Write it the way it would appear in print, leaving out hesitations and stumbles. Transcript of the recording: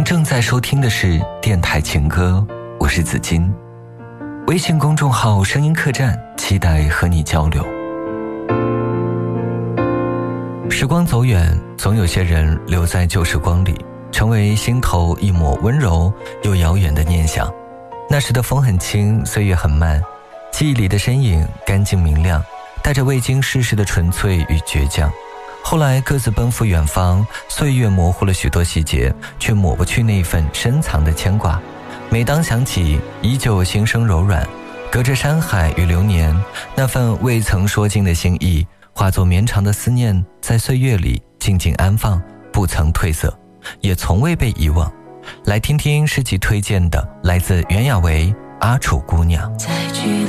正在收听的是电台情歌，我是子金。微信公众号声音客栈，期待和你交流。时光走远，总有些人留在旧时光里，成为心头一抹温柔又遥远的念想。那时的风很轻，岁月很慢，记忆里的身影干净明亮，带着未经世事的纯粹与倔强。后来各自奔赴远方，岁月模糊了许多细节，却抹不去那份深藏的牵挂。每当想起，依旧心生柔软。隔着山海与流年，那份未曾说尽的心意，化作绵长的思念，在岁月里静静安放，不曾褪色，也从未被遗忘。来听听诗集推荐的，来自袁娅维《阿楚姑娘》。